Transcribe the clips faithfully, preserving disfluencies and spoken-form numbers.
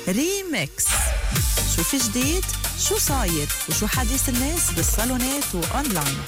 ريميكس. شو في جديد؟ شو صاير؟ وشو حديث الناس بالصالونات وأونلاين؟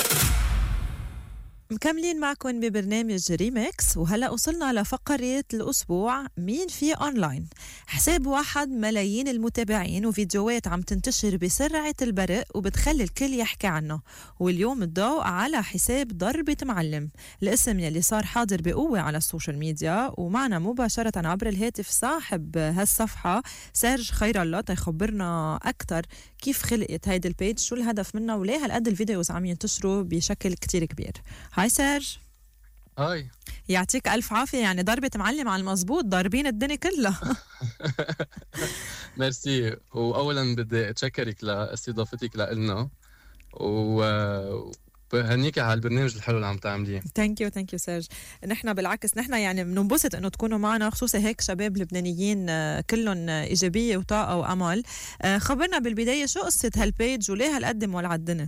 مكملين معكم ببرنامج ريميكس، وهلأ وصلنا لفقرة الأسبوع مين في أونلاين. حساب واحد ملايين المتابعين وفيديوهات عم تنتشر بسرعة البرق وبتخلي الكل يحكي عنه، واليوم الضوء على حساب ضربة معلم، الاسم يلي صار حاضر بقوة على السوشيال ميديا. ومعنا مباشرة عبر الهاتف صاحب هالصفحة سيرج خير الله تيخبرنا أكتر كيف خلقت هيدي البيج، شو الهدف منها، وليه هالقد الفيديوز عم ينتشروا بشكل كتير كبير. هاي سيرج. هاي، يعطيك ألف عافية، يعني ضربة معلم على المزبوط، ضاربين الدنيا كلها. ميرسي. وأولا بدي أتشكرك لاستضافتك لنا وبهنيك على البرنامج الحلو اللي عم تعمليه. ثانك يو ثانك يو سيرج. نحن بالعكس نحن يعني بننبسط انه تكونوا معنا، خصوصا هيك شباب لبنانيين كلهم ايجابيه وطاقه وامل. خبرنا بالبدايه شو قصه هالبيج وليه هالقد مولعه الدنيا؟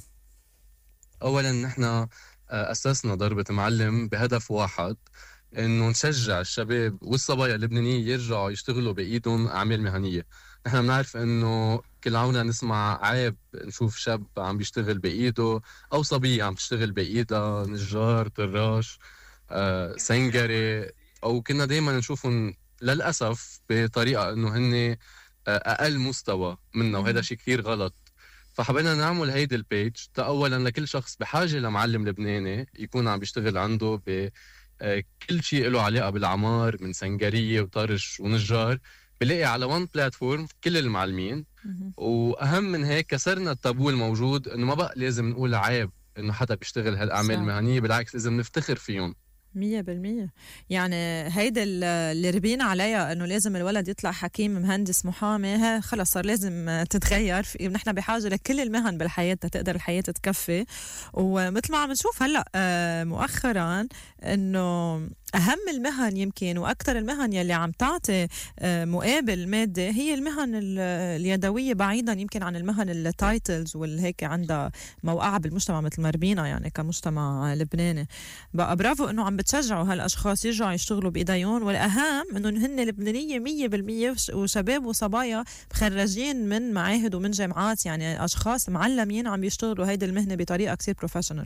أولا نحن أسسنا ضربة معلم بهدف واحد، إنه نشجع الشباب والصبايا اللبنانية يرجعوا يشتغلوا بإيدهم أعمال مهنية. نحن بنعرف إنه كل عونا نسمع عيب نشوف شاب عم بيشتغل بإيده أو صبية عم تشتغل بإيدها، نجار، طراش، آه، سنجري، أو كنا دايما نشوفهم للأسف بطريقة إنه هن أقل مستوى منا، وهذا شيء كثير غلط. فحبينا نعمل هيدي البيج تا اولا لكل شخص بحاجه لمعلم لبناني يكون عم بيشتغل عنده بكل شيء له علاقه بالعمار، من سنجريه وطرش ونجار، بلاقي على وان بلاتفورم كل المعلمين. واهم من هيك كسرنا التابو الموجود انه ما بقى لازم نقول عيب انه حدا بيشتغل هالاعمال المهنيه، بالعكس لازم نفتخر فيهم مية بالمية. يعني هيدا اللي ربينا عليها انه لازم الولد يطلع حكيم، مهندس، محامي، ها خلص صار لازم تتغير. نحن بحاجه لكل المهن بالحياه تقدر الحياه تكفي. ومثل ما عم نشوف هلا مؤخرا انه أهم المهن يمكن وأكثر المهن يلي عم تعطي مقابل مادي هي المهن اليدوية، بعيدا يمكن عن المهن التايتلز والهيك عندها موقعة بالمجتمع مثل ما ربينا يعني كمجتمع لبناني. بقى برافو إنه عم بتشجعوا هالأشخاص يرجعوا يشتغلوا بإيديهم، والأهم إنه هن لبنانية مية بالمية وشباب وصبايا مخرجين من معاهد ومن جامعات، يعني أشخاص معلمين عم يشتغلوا هيدي المهنة بطريقة كتير بروفيشنال.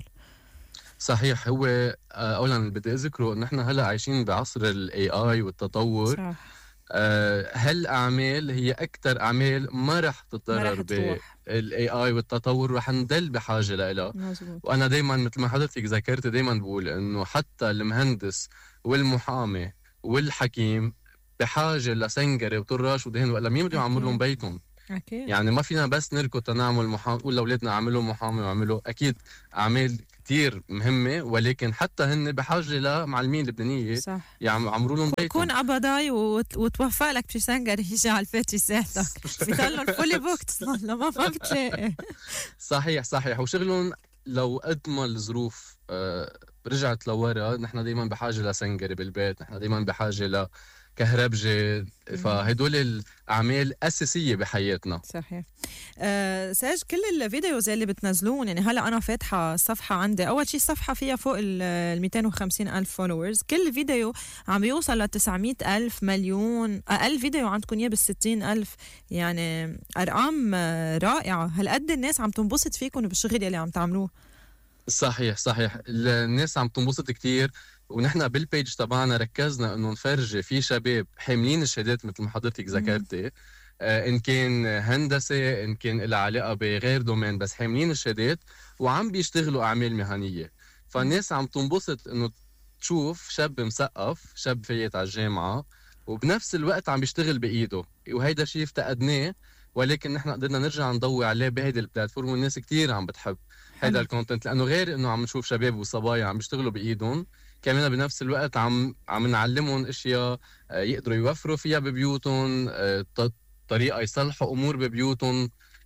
صحيح. هو اولا بدي اذكره ان احنا هلا عايشين بعصر الاي اي والتطور. صح. آه هالاعمال هي اكثر اعمال ما رح تتضرر بالاي اي والتطور، رح نضل بحاجه لها. وانا دائما مثل ما حضرتك ذكرت دايما بقول انه حتى المهندس والمحامي والحكيم بحاجه لسنجري وطراش ودهن، ولا مين بده يعمر لهم بيتهم؟ أكيد. يعني ما فينا بس نركض تنعمل محامي، نقول لاولادنا اعملوا محامي واعملوا، اكيد اعمال كتير مهمه، ولكن حتى هن بحاجه لمعلمين لبنانيه يعني عمروا لهم بيتهم. كون قبضاي وت... وتوفق لك بشي سنجر يجي على الفات يساعدك، بيضلوا فولي بوكت لما ما بتلاقي. صحيح صحيح. وشغلهم لو قد ما الظروف آه رجعت لورا، نحن دايما بحاجه لسنجري بالبيت، نحن دايما بحاجه ل كهربجة، فهدول الأعمال أساسية بحياتنا. صحيح. أه ساج كل الفيديوز اللي بتنزلون، يعني هلأ أنا فاتحة الصفحة عندي، أول شيء الصفحة فيها فوق ال مئتين وخمسين ألف فولورز، كل فيديو عم يوصل ل تسعمية ألف مليون، أقل فيديو عندكم إياه بالستين ألف، يعني أرقام رائعة. هالقد الناس عم تنبسط فيكم بالشغل اللي عم تعملوه. صحيح صحيح. الناس عم تنبسط كتير، ونحن بالبيج تبعنا ركزنا انه نفرجي في شباب حاملين الشهادات مثل ما حضرتك ذكرتي، آه ان كان هندسه، ان كان لها علاقه بغير دومين، بس حاملين الشهادات وعم بيشتغلوا اعمال مهنيه. فالناس عم تنبسط انه تشوف شاب مثقف، شاب فايت على الجامعه وبنفس الوقت عم بيشتغل بايده، وهيدا شيء افتقدناه، ولكن نحن قدرنا نرجع نضوي عليه بهيدي البلاتفورم، والناس كتير عم بتحب هيدا الكونتنت، لانه غير انه عم نشوف شباب وصبايا عم بيشتغلوا بايدهم، كمان بنفس الوقت عم عم نعلمهم اشياء يقدروا يوفروا فيها ببيوتهم، طريقه يصلحوا امور ببيوتهم.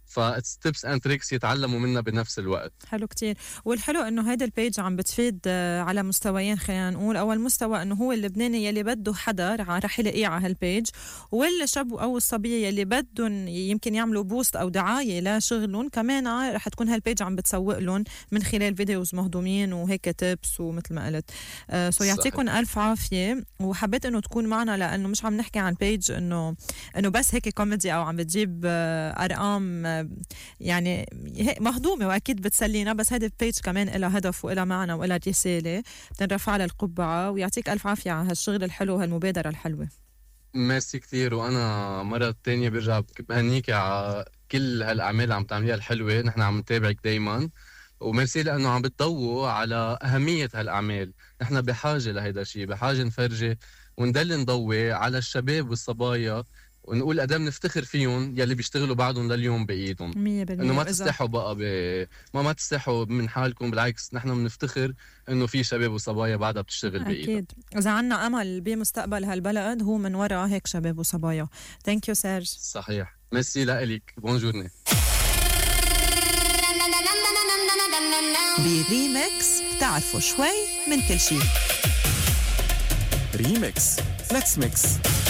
فستيبس اند تريكس يتعلموا منها بنفس الوقت. حلو كتير. والحلو انه هيدا البيج عم بتفيد على مستويين، خلينا نقول. اول مستوى انه هو اللبناني يلي بده حدا رح يلاقيه على هالبيج، والشاب او الصبيه يلي بدهم يمكن يعملوا بوست او دعايه لشغلهم كمان رح تكون هالبيج عم بتسوق لهم من خلال فيديوز مهضومين وهيك تيبس ومثل ما قلت. آه سو يعطيكم الف عافيه. وحبيت انه تكون معنا لانه مش عم نحكي عن بيج انه انه بس هيك كوميدي او عم بتجيب آه ارقام آه يعني هيك مهضومه، واكيد بتسلينا، بس هيدي البيج كمان لها هدف وإلها معنى وإلها رساله بنرفع لها القبعه. ويعطيك الف عافيه على هالشغل الحلو وهالمبادره الحلوه. ميرسي كتير. وانا مرة تانية برجع بهنيكي على كل هالاعمال اللي عم تعمليها الحلوه، نحن عم نتابعك دايما، وميرسي لانه عم بتضووا على اهميه هالاعمال. نحن بحاجه لهيدا الشيء، بحاجه نفرجي وندل نضوي على الشباب والصبايا ونقول قدام نفتخر فيهم يلي بيشتغلوا بعضهم لليوم بايدهم. مية بالمية انه ما إذا تستحوا بقى ب... ما ما تستحوا من حالكم، بالعكس نحن بنفتخر انه في شباب وصبايا بعدها بتشتغل بايدها. اكيد اذا عنا امل بمستقبل هالبلد هو من وراء هيك شباب وصبايا. ثانك يو سيرج. صحيح. ميرسي لك. بونجورني. بريمكس بتعرفوا شوي من كل شيء. ريمكس ليتس ميكس.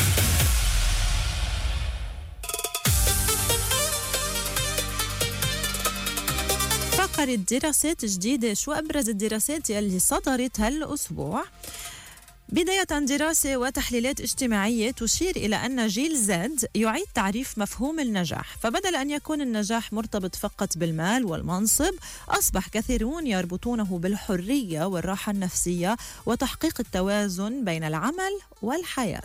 فقرة دراسات جديدة. شو أبرز الدراسات يلي صدرت هالأسبوع؟ بداية دراسة وتحليلات اجتماعية تشير إلى أن جيل زد يعيد تعريف مفهوم النجاح، فبدل أن يكون النجاح مرتبط فقط بالمال والمنصب، أصبح كثيرون يربطونه بالحرية والراحة النفسية وتحقيق التوازن بين العمل والحياة.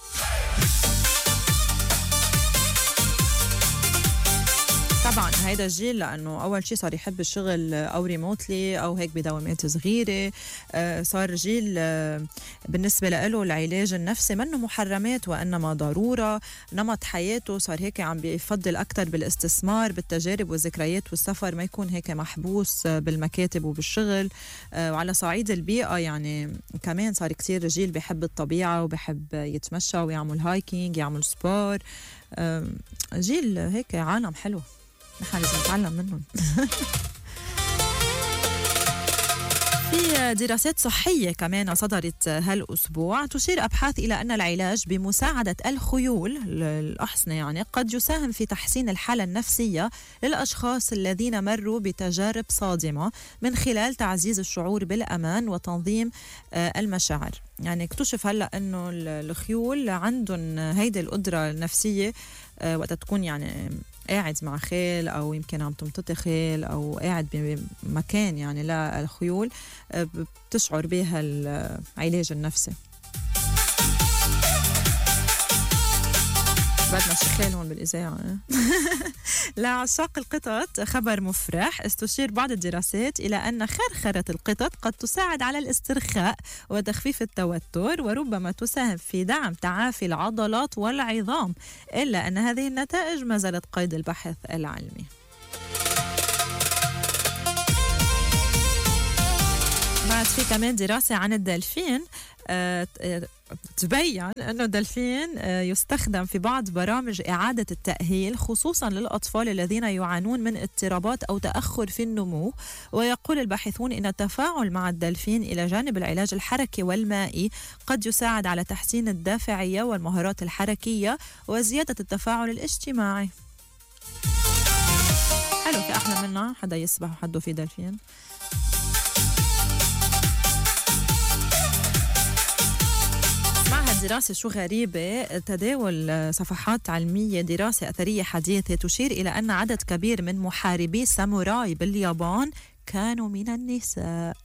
طبعا هيدا الجيل لأنه أول شيء صار يحب الشغل أو ريموتلي أو هيك بدوامات صغيرة. آه صار جيل آه بالنسبة له العلاج النفسي منه محرمات وإنما ضرورة. نمط حياته صار هيك عم بيفضل أكتر بالاستثمار بالتجارب والذكريات والسفر، ما يكون هيك محبوس آه بالمكاتب وبالشغل. آه وعلى صعيد البيئة يعني كمان صار كتير جيل بيحب الطبيعة وبيحب يتمشى ويعمل هايكينج يعمل سبور. آه جيل هيك عالم حلو، نحن لازم نتعلم منهم. في دراسات صحية كمان صدرت هالأسبوع تشير أبحاث إلى أن العلاج بمساعدة الخيول الأحصنة يعني قد يساهم في تحسين الحالة النفسية للأشخاص الذين مروا بتجارب صادمة من خلال تعزيز الشعور بالأمان وتنظيم المشاعر. يعني اكتشف هلأ أنه الخيول عندهم هيدي القدرة النفسية وقت تكون يعني قاعد مع خيل أو يمكن عم تمتطي خيل أو قاعد بمكان يعني للخيول بتشعر بها العلاج النفسي. بدنا شخيل هون بالإذاعة. لعشاق القطط خبر مفرح. استشير بعض الدراسات إلى أن خرخرة القطط قد تساعد على الاسترخاء وتخفيف التوتر وربما تساهم في دعم تعافي العضلات والعظام، إلا أن هذه النتائج ما زالت قيد البحث العلمي. بعد في كمان دراسة عن الدلفين أه تبين أن الدلفين يستخدم في بعض برامج إعادة التأهيل خصوصا للأطفال الذين يعانون من اضطرابات أو تأخر في النمو. ويقول الباحثون أن التفاعل مع الدلفين إلى جانب العلاج الحركي والمائي قد يساعد على تحسين الدافعية والمهارات الحركية وزيادة التفاعل الاجتماعي. حلو، في أحلى منا حدا يسبح وحده في دلفين. دراسة شو غريبة تداول صفحات علمية. دراسة أثرية حديثة تشير إلى أن عدد كبير من محاربي ساموراي باليابان كانوا من النساء.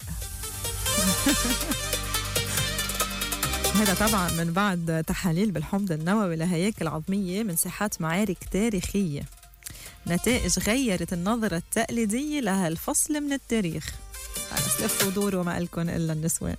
هذا طبعا من بعد تحاليل بالحمض النووي لهياكل عظمية من ساحات معارك تاريخية. نتائج غيرت النظرة التقليدية لها الفصل من التاريخ. أسلف ودور وما لكم إلا النسوان.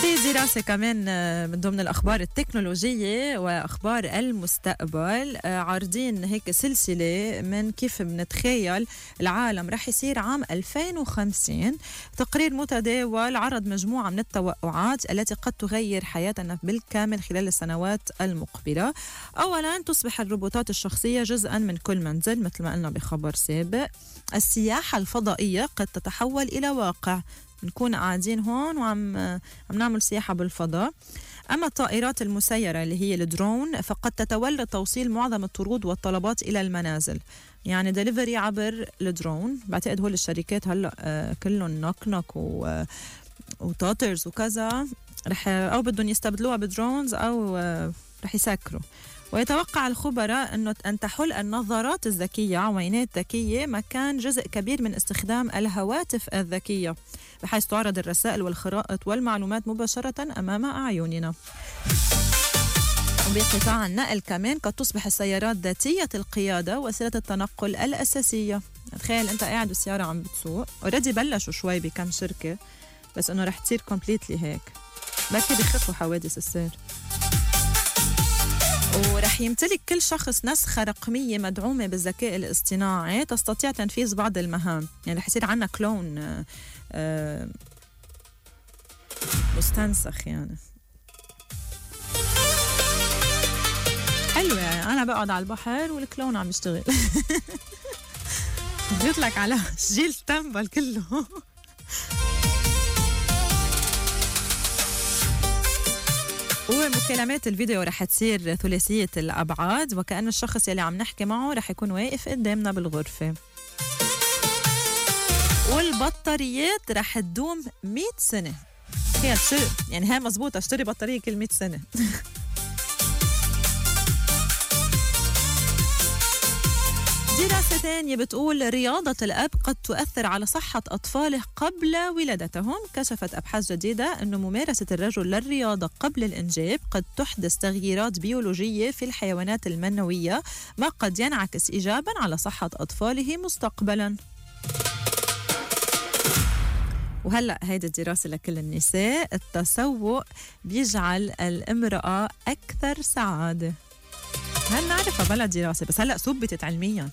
في دراسة كمان من ضمن الأخبار التكنولوجية وأخبار المستقبل، عارضين هيك سلسلة من كيف بنتخيل العالم رح يصير عام ألفين وخمسين. تقرير متداول عرض مجموعة من التوقعات التي قد تغير حياتنا بالكامل خلال السنوات المقبلة. أولا، تصبح الروبوتات الشخصية جزءا من كل منزل مثل ما قلنا بخبر سابق. السياحة الفضائية قد تتحول إلى واقع، نكون قاعدين هون وعم عم نعمل سياحة بالفضاء. أما الطائرات المسيرة اللي هي الدرون فقد تتولى توصيل معظم الطرود والطلبات إلى المنازل، يعني دليفري عبر الدرون. بعتقد هول الشركات هلأ آه كلهم نوك نوك و وتوترز وكذا رح أو بدهم يستبدلوها بدرونز أو آه رح يسكروا. ويتوقع الخبراء أنه أن تحل النظارات الذكية عوينات ذكية مكان جزء كبير من استخدام الهواتف الذكية، بحيث تعرض الرسائل والخرائط والمعلومات مباشرة أمام أعيننا. وبقطاع النقل كمان قد تصبح السيارات ذاتية القيادة وسيلة التنقل الأساسية. تخيل أنت قاعد بالسيارة عم بتسوق، أوريدي بلشوا شوي بكم شركة، بس أنه رح تصير كومبليتلي هيك، بكي بيخفوا حوادث السير. ورح يمتلك كل شخص نسخة رقمية مدعومة بالذكاء الاصطناعي تستطيع تنفيذ بعض المهام، يعني رح يصير عنا كلون آآ آآ مستنسخ. يعني حلو، يعني أنا بقعد على البحر والكلون عم يشتغل بيطلق على جيل تنبل كله. ومكالمات الفيديو رح تصير ثلاثية الأبعاد، وكأن الشخص يلي عم نحكي معه رح يكون واقف قدامنا بالغرفة. والبطاريات رح تدوم مئة سنة. تخيل شو يعني، هاي مزبوطة، اشتري بطارية كل مئة سنة. دراسة ثانية بتقول رياضة الأب قد تؤثر على صحة أطفاله قبل ولادتهم. كشفت أبحاث جديدة أن ممارسة الرجل للرياضة قبل الإنجاب قد تحدث تغييرات بيولوجية في الحيوانات المنوية، ما قد ينعكس إيجاباً على صحة أطفاله مستقبلاً. وهلأ هيدي الدراسة لكل النساء، التسوق بيجعل الامرأة أكثر سعادة. هل نعرفها بلا دراسة، بس هلأ ثبتت علمياً.